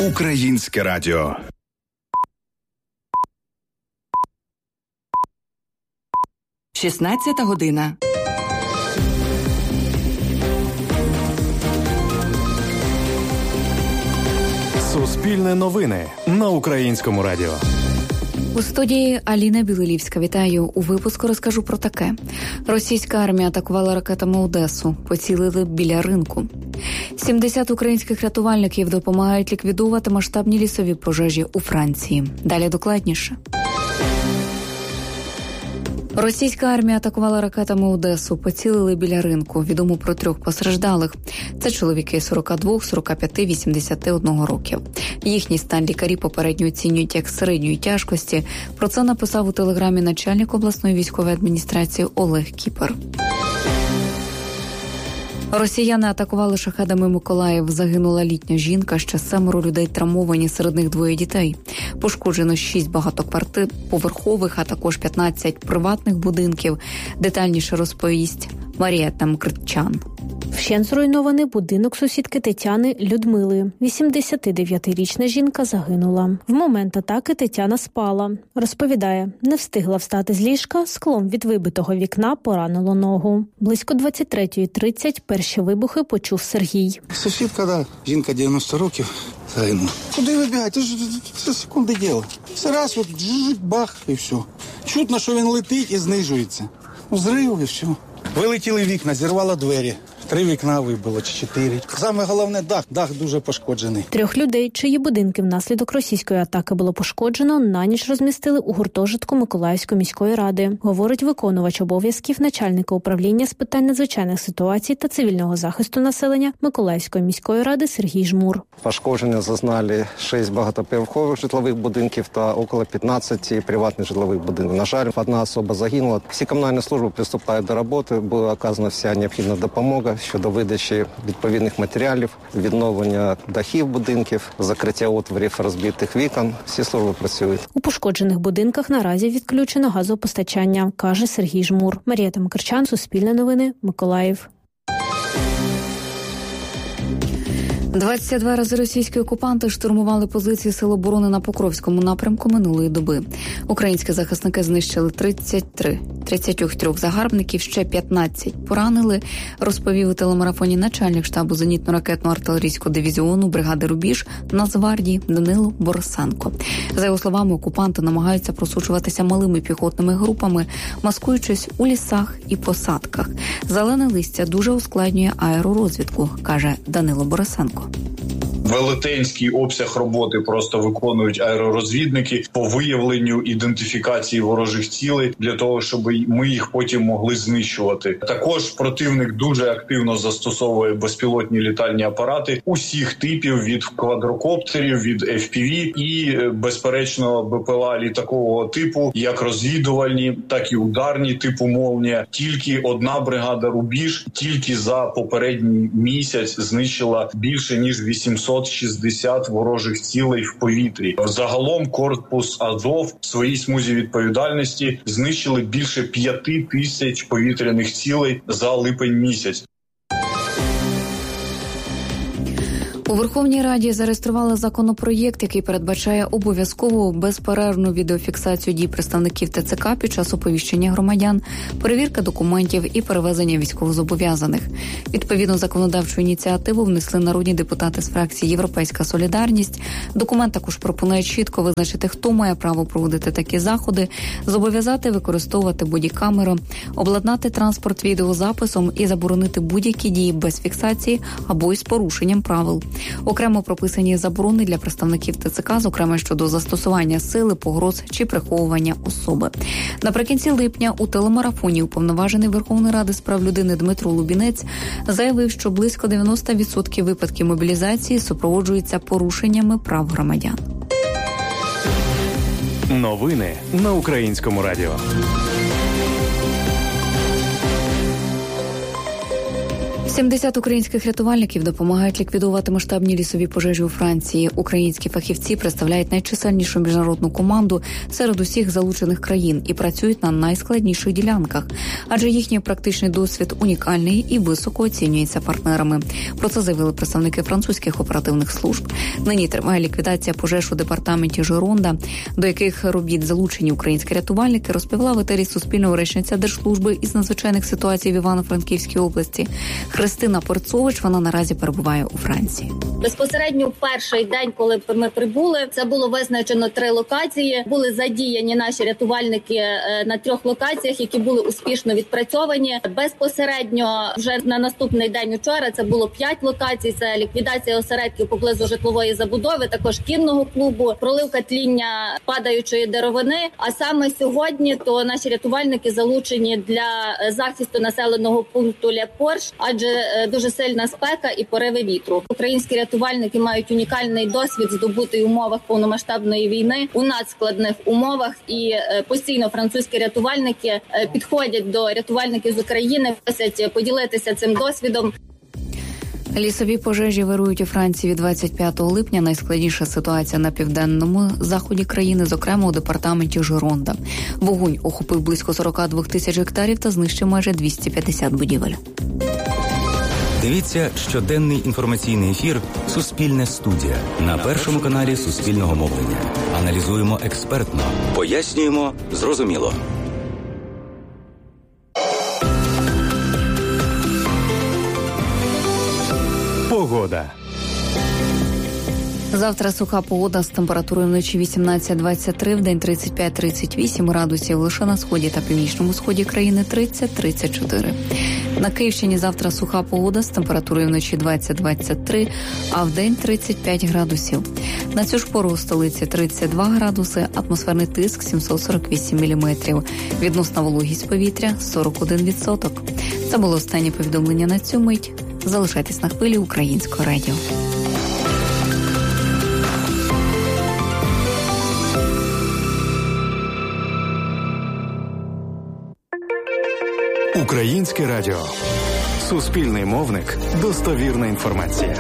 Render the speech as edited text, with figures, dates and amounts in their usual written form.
Українське радіо. Шістнадцята година. Суспільне новини на Українському радіо. У студії Аліна Білилівська. Вітаю. У випуску розкажу про таке. Російська армія атакувала ракетами Одесу. Поцілили біля ринку. 70 українських рятувальників допомагають ліквідувати масштабні лісові пожежі у Франції. Далі докладніше. Російська армія атакувала ракетами Одесу, поцілили біля ринку. Відомо про 3 постраждалих. Це чоловіки 42, 45, 81 років. Їхній стан лікарі попередньо оцінюють як середньої тяжкості. Про це написав у телеграмі начальник обласної військової адміністрації Олег Кіпер. Росіяни атакували шахедами Миколаїв. Загинула літня жінка, ще 7 людей травмовані, серед них 2 дітей. Пошкоджено 6 багатоквартирних, а також 15 приватних будинків. Детальніше розповість Марія Тамкритчан. Вщент зруйнований будинок сусідки Тетяни Людмили. 89-річна жінка загинула. В момент атаки Тетяна спала. Розповідає, не встигла встати з ліжка, склом від вибитого вікна поранило ногу. Близько 23:30 перші вибухи почув Сергій. Сусідка, жінка 90 років, загинула. Куди вибігати? Це секунди діло. Це раз, от бах і все. Чутно, що він летить і знижується. Взрив і все. Вилетіли вікна, зірвало двері. 3 вікна вибило, чи 4. Саме головне дах дуже пошкоджений. 3 людей, чиї будинки внаслідок російської атаки було пошкоджено, на ніч розмістили у гуртожитку Миколаївської міської ради, говорить виконувач обов'язків начальника управління з питань надзвичайних ситуацій та цивільного захисту населення Миколаївської міської ради Сергій Жмур. Пошкодження зазнали 6 багатоповерхових житлових будинків та около 15 приватних житлових будинків. На жаль, 1 особа загинула. Всі комунальні служби приступають до роботи, була оказана вся необхідна допомога щодо видачі відповідних матеріалів, відновлення дахів будинків, закриття отворів розбитих вікон. Всі служби працюють. У пошкоджених будинках наразі відключено газопостачання, каже Сергій Жмур. Марія Тамкритчан, Суспільне новини, Миколаїв. 22 рази російські окупанти штурмували позиції Сил оборони на Покровському напрямку минулої доби. Українські захисники знищили 33 загарбників, ще 15 поранили, розповів у телемарафоні начальник штабу зенітно-ракетного артилерійського дивізіону бригади «Рубіж» Нацгвардії Данило Борисенко. За його словами, окупанти намагаються просочуватися малими піхотними групами, маскуючись у лісах і посадках. Зелене листя дуже ускладнює аеророзвідку, каже Данило Борисенко. Велетенський обсяг роботи просто виконують аеророзвідники по виявленню, ідентифікації ворожих цілей для того, щоб ми їх потім могли знищувати. Також противник дуже активно застосовує безпілотні літальні апарати усіх типів, від квадрокоптерів, від FPV і, безперечно, БПЛА літакового типу, як розвідувальні, так і ударні типу «Молнія». Тільки одна бригада «Рубіж» тільки за попередній місяць знищила більше ніж 860 ворожих цілей в повітрі. Загалом корпус Азов в своїй смузі відповідальності знищили більше 5000 повітряних цілей за липень місяць. У Верховній Раді зареєстрували законопроєкт, який передбачає обов'язкову безперервну відеофіксацію дій представників ТЦК під час оповіщення громадян, перевірка документів і перевезення військовозобов'язаних. Відповідну законодавчу ініціативу внесли народні депутати з фракції «Європейська солідарність». Документ також пропонує чітко визначити, хто має право проводити такі заходи, зобов'язати використовувати бодікамеру, обладнати транспорт відеозаписом і заборонити будь-які дії без фіксації або із порушенням правил. Окремо прописані заборони для представників ТЦК, зокрема щодо застосування сили, погроз чи приховування особи. Наприкінці липня у телемарафоні уповноважений Верховної Ради з прав людини Дмитро Лубінець заявив, що близько 90% випадків мобілізації супроводжуються порушеннями прав громадян. Новини на Українському радіо. 70 українських рятувальників допомагають ліквідувати масштабні лісові пожежі у Франції. Українські фахівці представляють найчисельнішу міжнародну команду серед усіх залучених країн і працюють на найскладніших ділянках, адже їхній практичний досвід унікальний і високо оцінюється партнерами. Про це заявили представники французьких оперативних служб. Нині триває ліквідація пожеж у департаменті Жеронда, до яких робіт залучені українські рятувальники, розповіла в етері Суспільного речниця Держслужби із надзвичайних ситуацій в Івано-Франківській області. Христина Перцович, вона наразі перебуває у Франції. Безпосередньо в перший день, коли ми прибули, це було визначено 3 локації. Були задіяні наші рятувальники на 3 локаціях, які були успішно відпрацьовані. Безпосередньо вже на наступний день вчора це було 5 локацій. Це ліквідація осередків поблизу житлової забудови, також кінного клубу, проливка тління падаючої деревини. А саме сьогодні то наші рятувальники залучені для захисту населеного пункту Ле-Порш, адже дуже сильна спека і пориви вітру. Українські рятувальники мають унікальний досвід, здобутий в умовах повномасштабної війни, у надскладних умовах, і постійно французькі рятувальники підходять до рятувальників з України, просять поділитися цим досвідом. Лісові пожежі вирують у Франції від 25 липня. Найскладніша ситуація на південному заході країни, зокрема у департаменті Жеронда. Вогонь охопив близько 42 тисяч гектарів та знищив майже 250 будівель. Дивіться щоденний інформаційний ефір «Суспільне студія» на Першому каналі Суспільного мовлення. Аналізуємо експертно, пояснюємо зрозуміло. Погода. Завтра суха погода з температурою вночі 18-23, вдень 35-38 градусів, лише на сході та північному сході країни 30-34. На Київщині завтра суха погода з температурою вночі 20-23, а вдень 35 градусів. На цю ж пору у столиці 32 градуси, атмосферний тиск 748 міліметрів. Відносна вологість повітря 41%. Це було останнє повідомлення на цю мить. Залишайтесь на хвилі Українського радіо. Українське радіо. Суспільний мовник. Достовірна інформація.